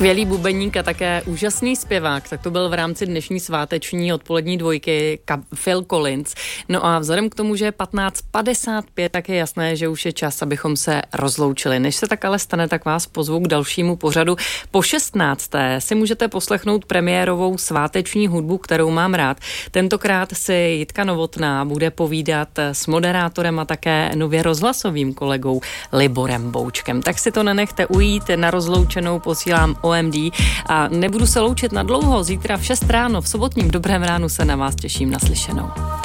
Skvělý bubeník a také úžasný zpěvák, tak to byl v rámci dnešní sváteční odpolední dvojky Phil Collins. No a vzhledem k tomu, že je 15:55, tak je jasné, že už je čas, abychom se rozloučili. Než se tak ale stane, tak vás pozvu k dalšímu pořadu. Po 16. si můžete poslechnout premiérovou sváteční hudbu, kterou mám rád. Tentokrát si Jitka Novotná bude povídat s moderátorem a také nově rozhlasovým kolegou Liborem Boučkem. Tak si to nenechte ujít, na rozloučenou posílám OMD a nebudu se loučit na dlouho. Zítra v 6 ráno v sobotním Dobrém ránu se na vás těším, naslyšenou.